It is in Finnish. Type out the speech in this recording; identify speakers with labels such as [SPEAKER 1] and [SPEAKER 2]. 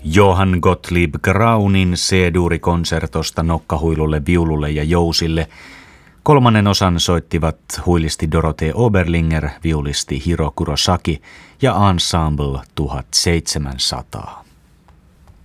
[SPEAKER 1] Johann Gottlieb Graunin C-duurikonsertosta nokkahuilulle, viululle ja jousille. Kolmannen osan soittivat huilisti Dorothee Oberlinger, viulisti Hiro Kurosaki ja Ensemble 1700.